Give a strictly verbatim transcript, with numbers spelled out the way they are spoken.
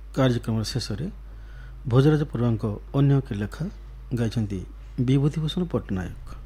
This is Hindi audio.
कार्यक्रम शेष में भोजराज पर्वा अन्य एक लेखा गाई विभूतिभूषण पट्टनायक।